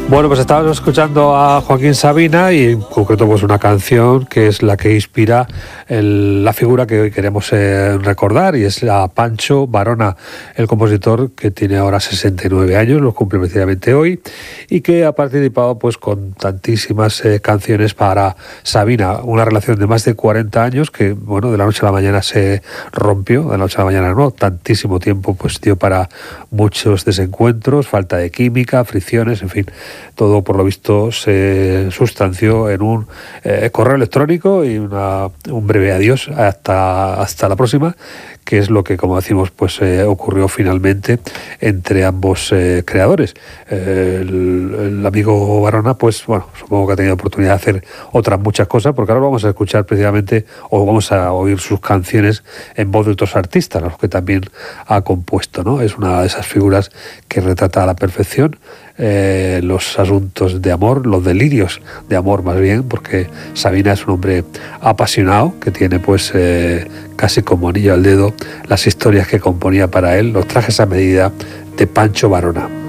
Bueno, pues estábamos escuchando a Joaquín Sabina y en concreto pues una canción que es la que inspira la figura que hoy queremos recordar, y es a Pancho Varona, el compositor que tiene ahora 69 años, lo cumple precisamente hoy, y que ha participado pues con tantísimas canciones para Sabina, una relación de más de 40 años que, bueno, de la noche a la mañana se rompió, de la noche a la mañana no, tantísimo tiempo pues dio para muchos desencuentros, falta de química, fricciones, en fin. Todo, por lo visto, se sustanció en un correo electrónico y un breve adiós hasta la próxima, que es lo que, como decimos, pues ocurrió finalmente entre ambos creadores. El amigo Varona, pues bueno, supongo que ha tenido oportunidad de hacer otras muchas cosas, porque ahora vamos a escuchar precisamente, o vamos a oír sus canciones en voz de otros artistas, los que también ha compuesto, ¿no? Es una de esas figuras que retrata a la perfección los asuntos de amor, los delirios de amor más bien, porque Sabina es un hombre apasionado que tiene pues casi como anillo al dedo las historias que componía para él, los trajes a medida de Pancho Varona.